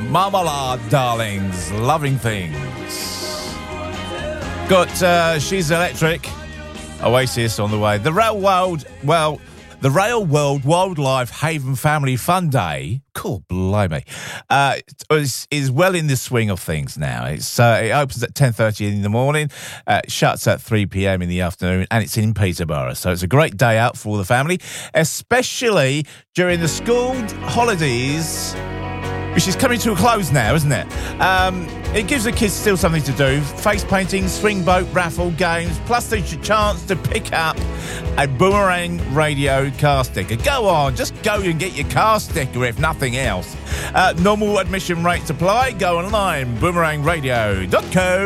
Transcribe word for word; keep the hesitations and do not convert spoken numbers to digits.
Marmalade Darlings, Loving Things. Got uh, She's Electric, Oasis on the way. The Rail World, well, the Rail World Wildlife Haven Family Fun Day, cool, blimey, uh, is, is well in the swing of things now. It's uh, It opens at ten thirty in the morning, uh, shuts at three p.m. in the afternoon, and it's in Peterborough. So it's a great day out for all the family, especially during the school holidays, which is coming to a close now, isn't it? Um, it gives the kids still something to do. Face painting, swing boat, raffle, games, plus there's a chance to pick up a Boomerang Radio car sticker. Go on, just go and get your car sticker if nothing else. Uh, normal admission rates apply. Go online, boomerang radio dot co